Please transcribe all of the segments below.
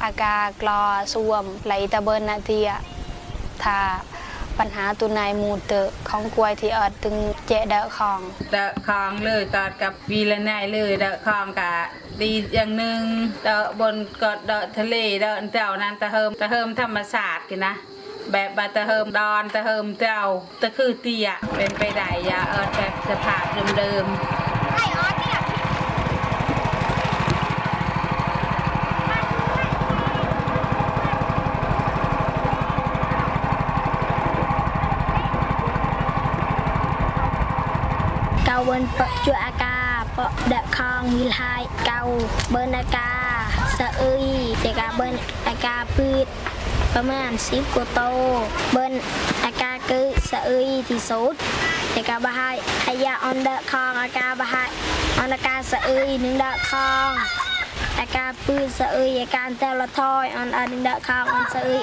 อากาศกลอส่วมไหลตะเบินนาเตียถ้าปัญหาตัวนายมูเตอของกล้วยที่อดถึงเจเดาของเลยกอดกับวีละนายเลยเดาของกะดีอย่างหนึ่งเดาบนกอดเดาทะเลเดาเจ้านั้นตะเฮิมธรรมศาสตร์กันนะแบบบาตะเฮิมดอนตะเฮิมเจ้าตะคือเตี้ยเป็นไปได้ยาแบบสภาพเดิมเกาบนเปาะจัวอากาเปาะเดะคองมีลายเกาเบินอากาสะอึยเจกาเบินอากาพืชประมาณ10กว่าโตเบินอากาคือสะอึยที่สุดเจกาบะไฮอายาออนเดะคองอากาบะไฮออนอากาสะอึย1เดะคองอากาพืชสะอึยอาการเตลทอยออน1เดะคองออนสะอึย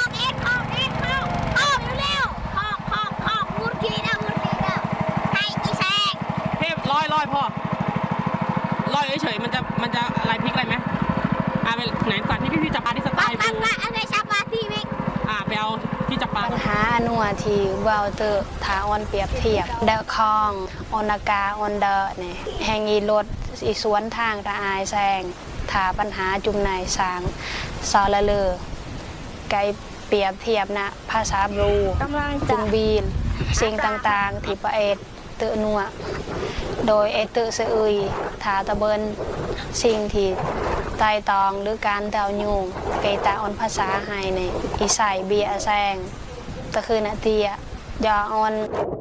ลอยพ่อลอยเฉยๆมันจะอะไรพลิกอะไรไหมไปไหนสัตว์ที่พี่จับปลาที่สไตล์ปังอะไรจับปลาที่มิกไปเอาที่จับปลาปัญหาหนัวที่เบาเตอทาออนเปรียบเทียบเดาคองออนากาออนเดอเนี่ยแหงอีรถอีสวนทางตะอายแซงถาปัญหาจุ่มนายสางซอละเลอไกเปรียบเทียบนะภาษาบรูจุงบีนสิ่งต่างๆที่ประเอตเตอนัวโดยเอเตอเสยถาตะเบินสิ่งที่ไต่ตองหรือการเดายุงเกตาออนภาษาไฮในอีสายเบียแซงตะคือนาเตียยาออน